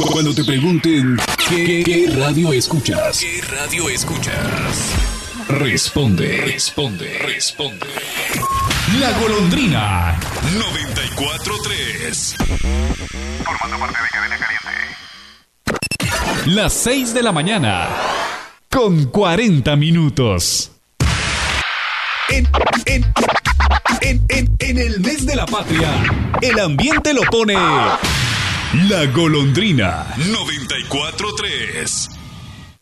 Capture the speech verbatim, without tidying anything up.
Cuando te pregunten ¿qué, qué radio escuchas? ¿Qué radio escuchas? Responde, responde, responde. La Golondrina noventa y cuatro tres. Formando parte de Cadena Caliente. Las seis de la mañana con cuarenta minutos. En, en, en, en, en el mes de la patria, el ambiente lo pone La Golondrina noventa y cuatro tres.